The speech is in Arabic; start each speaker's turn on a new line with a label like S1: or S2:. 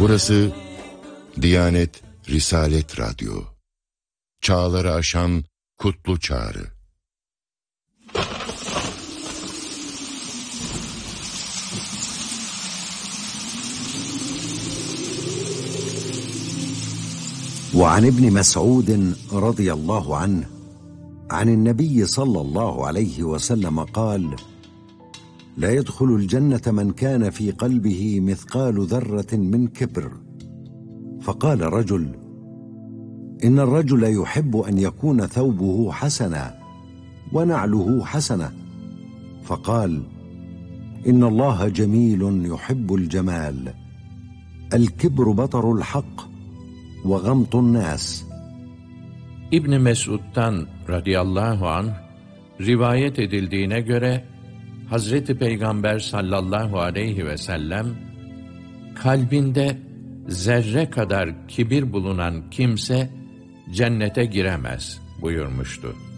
S1: Burası Diyanet Risalet Radyo. Çağları aşan kutlu çağrı.
S2: وعن ابن مسعود رضي الله عنه عن النبي صلى الله عليه وسلم قال: لا يدخل الجنة من كان في قلبه مثقال ذرة من كبر. فقال رجل: إن الرجل يحب أن يكون ثوبه حسنا ونعله حسنة. فقال: إن الله جميل يحب الجمال. الكبر بطر الحق وغمط الناس.
S3: İbn Mesud'dan radıyallahu anh rivayet edildiğine göre Hazreti Peygamber sallallahu aleyhi ve sellem kalbinde zerre kadar kibir bulunan kimse cennete giremez buyurmuştu.